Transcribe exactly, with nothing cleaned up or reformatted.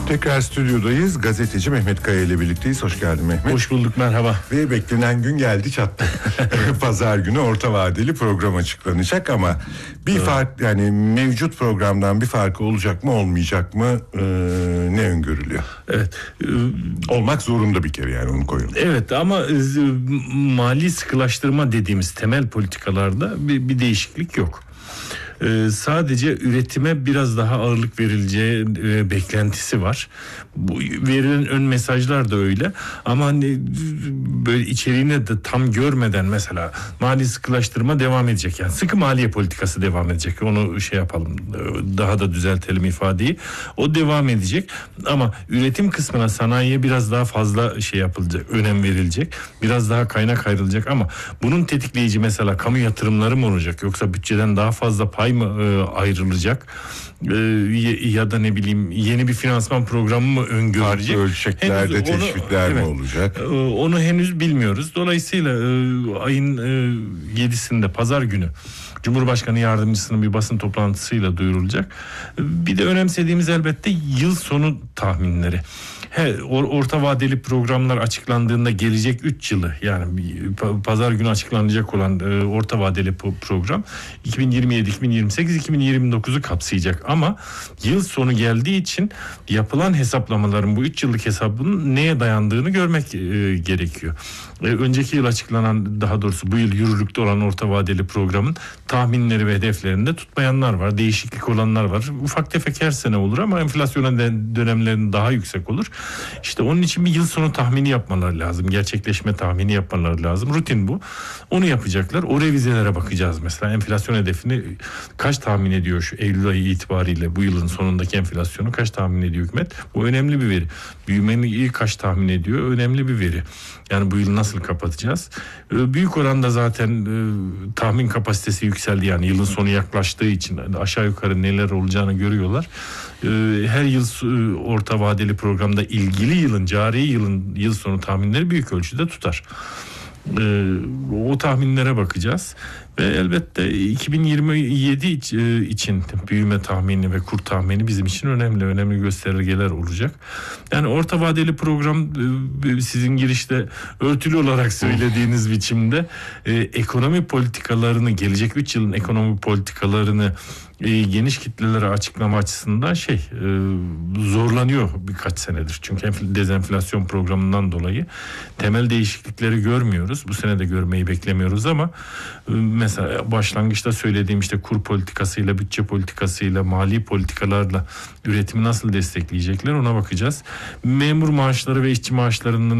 Tekrar stüdyodayız. Gazeteci Mehmet Kaya ile birlikteyiz. Hoş geldin Mehmet. Hoş bulduk, merhaba. Ve beklenen gün geldi çattı. Pazar günü orta vadeli program açıklanacak ama bir evet. fark, yani mevcut programdan bir farkı olacak mı olmayacak mı ee, ne öngörülüyor? Evet. Olmak zorunda bir kere, yani onu koyalım. Evet ama e, mali sıkılaştırma dediğimiz temel politikalarda bir, bir değişiklik yok. Ee, sadece üretime biraz daha ağırlık verileceği e, beklentisi var. Bu verilen ön mesajlar da öyle. Ama hani böyle içeriğini de tam görmeden mesela mali sıkılaştırma devam edecek. Yani sıkı maliye politikası devam edecek. Onu şey yapalım, daha da düzeltelim ifadeyi. O devam edecek. Ama üretim kısmına, sanayiye biraz daha fazla şey yapılacak, önem verilecek. Biraz daha kaynak ayrılacak ama bunun tetikleyici mesela kamu yatırımları mı olacak? Yoksa bütçeden daha fazla pay mı e, ayrılacak? E, ya da ne bileyim yeni bir finansman programı mı öngörülecek? Farklı ölçeklerde henüz teşvikler onu, mi evet, olacak? E, onu henüz bilmiyoruz. Dolayısıyla e, ayın e, yedisinde pazar günü Cumhurbaşkanı Yardımcısının bir basın toplantısıyla duyurulacak. Bir de önemsediğimiz elbette yıl sonu tahminleri. He, orta vadeli programlar açıklandığında gelecek üç yılı, yani pazar günü açıklanacak olan e, orta vadeli program iki bin yirmi yedi, iki bin yirmi sekiz, iki bin yirmi dokuzu kapsayacak ama yıl sonu geldiği için yapılan hesaplamaların, bu üç yıllık hesabının neye dayandığını görmek e, gerekiyor. E, önceki yıl açıklanan, daha doğrusu bu yıl yürürlükte olan orta vadeli programın tahminleri ve hedeflerinde tutmayanlar var, değişiklik olanlar var. Ufak tefek her sene olur ama enflasyon dönemlerinde daha yüksek olur. İşte onun için bir yıl sonu tahmini yapmaları lazım. Gerçekleşme tahmini yapmaları lazım. Rutin bu. Onu yapacaklar. O revizelere bakacağız mesela. Enflasyon hedefini kaç tahmin ediyor şu Eylül ayı itibariyle, bu yılın sonundaki enflasyonu kaç tahmin ediyor hükümet? Bu önemli bir veri. Büyümeyi kaç tahmin ediyor? Önemli bir veri. Yani bu yılı nasıl kapatacağız? Büyük oranda zaten e, tahmin kapasitesi yükseldi. Yani yılın sonu yaklaştığı için aşağı yukarı neler olacağını görüyorlar. E, her yıl e, orta vadeli programda ilgili yılın, cari yılın yıl sonu tahminleri büyük ölçüde tutar. Ee, o tahminlere bakacağız ve elbette iki bin yirmi yedi için büyüme tahmini ve kur tahmini bizim için önemli önemli göstergeler olacak. Yani orta vadeli program, sizin girişte örtülü olarak söylediğiniz biçimde e, ekonomi politikalarını, gelecek üç yılın ekonomi politikalarını e, geniş kitlelere açıklama açısından şey e, zorlanıyor birkaç senedir. Çünkü dezenflasyon programından dolayı temel değişiklikleri görmüyoruz. Bu sene de görmeyi beklemiyoruz ama e, mesela başlangıçta söylediğim işte kur politikasıyla, bütçe politikasıyla, mali politikalarla üretimi nasıl destekleyecekler, ona bakacağız. Memur maaşları ve işçi maaşlarının